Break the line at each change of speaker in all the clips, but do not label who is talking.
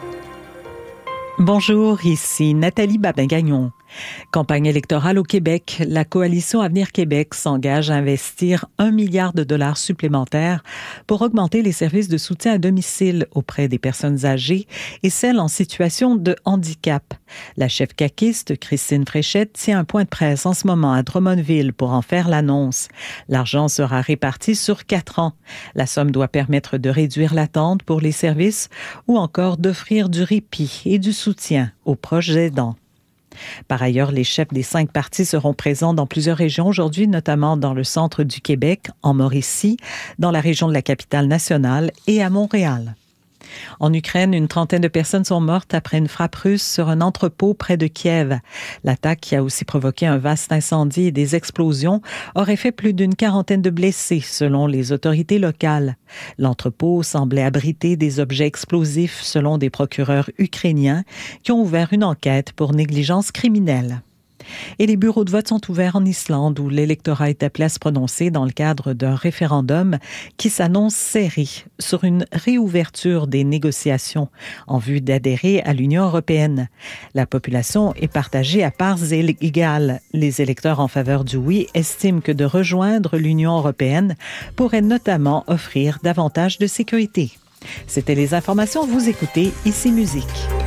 Bonjour, ici Nathalie Babin-Gagnon. Campagne électorale au Québec, la coalition Avenir Québec s'engage à investir 1 milliard de dollars supplémentaires pour augmenter les services de soutien à domicile auprès des personnes âgées et celles en situation de handicap. La chef caquiste, Christine Fréchette, tient un point de presse en ce moment à Drummondville pour en faire l'annonce. L'argent sera réparti sur 4 ans. La somme doit permettre de réduire l'attente pour les services ou encore d'offrir du répit et du soutien aux proches aidants. Par ailleurs, les chefs des 5 partis seront présents dans plusieurs régions aujourd'hui, notamment dans le centre du Québec, en Mauricie, dans la région de la Capitale-Nationale et à Montréal. En Ukraine, une trentaine de personnes sont mortes après une frappe russe sur un entrepôt près de Kiev. L'attaque, qui a aussi provoqué un vaste incendie et des explosions, aurait fait plus d'une quarantaine de blessés, selon les autorités locales. L'entrepôt semblait abriter des objets explosifs, selon des procureurs ukrainiens qui ont ouvert une enquête pour négligence criminelle. Et les bureaux de vote sont ouverts en Islande, où l'électorat est appelé à se prononcer dans le cadre d'un référendum qui s'annonce serré sur une réouverture des négociations en vue d'adhérer à l'Union européenne. La population est partagée à parts égales. Les électeurs en faveur du oui estiment que de rejoindre l'Union européenne pourrait notamment offrir davantage de sécurité. C'était les informations. Vous écoutez Ici Musique.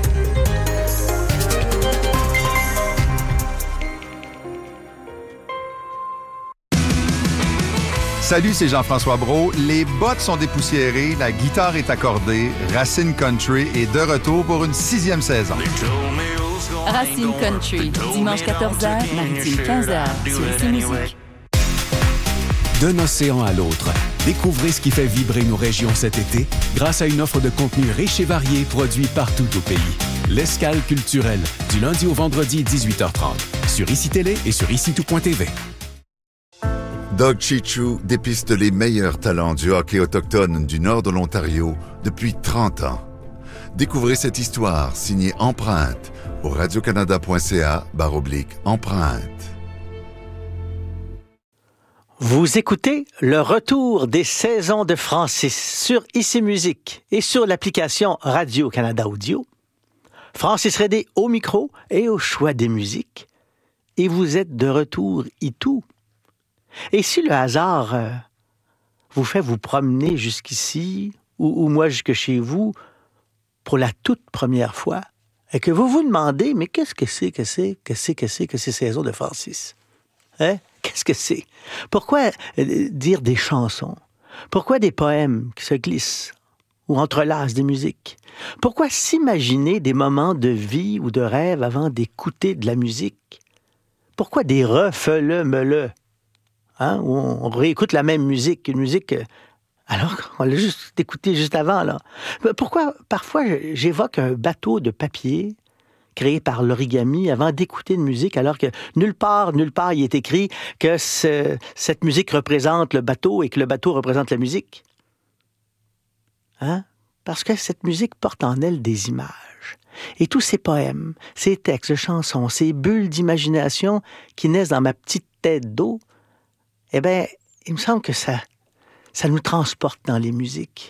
Salut, c'est Jean-François Brault. Les bottes sont dépoussiérées, la guitare est accordée. Racine Country est de retour pour une 6e saison.
Racine Country, dimanche 14h, mardi 15h, sur Ici Musique.
D'un océan à l'autre, découvrez ce qui fait vibrer nos régions cet été grâce à une offre de contenu riche et varié produit partout au pays. L'Escale culturelle, du lundi au vendredi 18h30, sur ICI Télé et sur ICITout.tv.
Doug Chichu dépiste les meilleurs talents du hockey autochtone du nord de l'Ontario depuis 30 ans. Découvrez cette histoire signée Empreinte au radiocanada.ca/empreinte.
Vous écoutez le retour des saisons de Francis sur Ici Musique et sur l'application Radio-Canada Audio. Francis Redé au micro et au choix des musiques. Et vous êtes de retour itou. Et si le hasard vous fait vous promener jusqu'ici, ou moi jusque chez vous, pour la toute première fois, et que vous vous demandez, mais qu'est-ce que c'est que ces saisons de Francis? Hein? Qu'est-ce que c'est? Pourquoi dire des chansons? Pourquoi des poèmes qui se glissent ou entrelacent des musiques? Pourquoi s'imaginer des moments de vie ou de rêve avant d'écouter de la musique? Pourquoi des refele-mele? Hein, où on réécoute la même musique, une musique alors qu'on l'a juste écouté juste avant. Là. Pourquoi parfois j'évoque un bateau de papier créé par l'origami avant d'écouter une musique alors que nulle part il est écrit que cette musique représente le bateau et que le bateau représente la musique? Hein? Parce que cette musique porte en elle des images. Et tous ces poèmes, ces textes, chansons, ces bulles d'imagination qui naissent dans ma petite tête d'eau, eh bien, il me semble que ça nous transporte dans les musiques.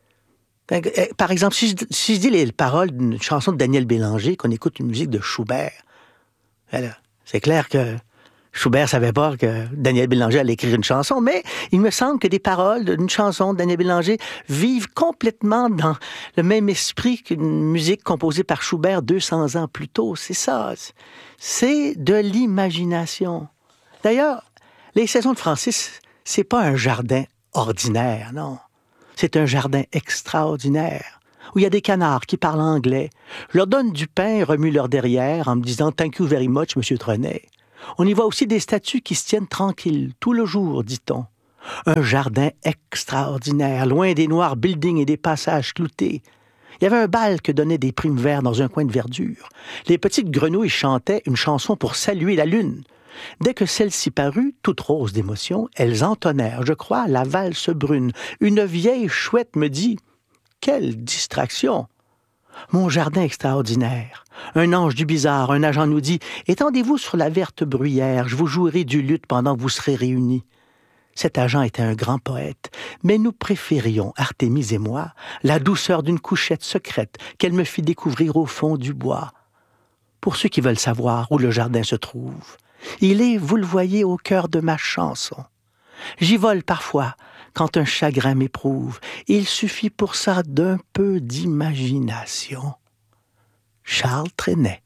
Par exemple, si je dis les paroles d'une chanson de Daniel Bélanger, qu'on écoute une musique de Schubert, alors, c'est clair que Schubert ne savait pas que Daniel Bélanger allait écrire une chanson, mais il me semble que des paroles d'une chanson de Daniel Bélanger vivent complètement dans le même esprit qu'une musique composée par Schubert 200 ans plus tôt. C'est ça. C'est de l'imagination. D'ailleurs, les saisons de Francis, c'est pas un jardin ordinaire, non. C'est un jardin extraordinaire, où il y a des canards qui parlent anglais. Je leur donne du pain et remue leur derrière en me disant « Thank you very much, Monsieur Trenet ». On y voit aussi des statues qui se tiennent tranquilles, tout le jour, dit-on. Un jardin extraordinaire, loin des noirs buildings et des passages cloutés. Il y avait un bal que donnaient des primes verts dans un coin de verdure. Les petites grenouilles chantaient une chanson pour saluer la lune. Dès que celle-ci parut, toute rose d'émotion, elles entonnèrent, je crois, la valse brune. Une vieille chouette me dit « Quelle distraction !» Mon jardin extraordinaire. Un ange du bizarre, un agent nous dit « Étendez-vous sur la verte bruyère, je vous jouerai du luth pendant que vous serez réunis. » Cet agent était un grand poète, mais nous préférions, Artémise et moi, la douceur d'une couchette secrète qu'elle me fit découvrir au fond du bois. Pour ceux qui veulent savoir où le jardin se trouve, il est, vous le voyez, au cœur de ma chanson. J'y vole parfois, quand un chagrin m'éprouve. Il suffit pour ça d'un peu d'imagination. Charles Trenet.